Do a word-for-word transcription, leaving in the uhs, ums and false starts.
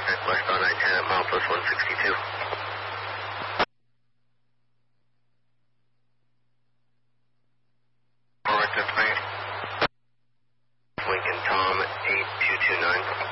contact westbound I ten at mile plus one sixty-two. Correct, that's me. Lincoln Tom eight two two nine.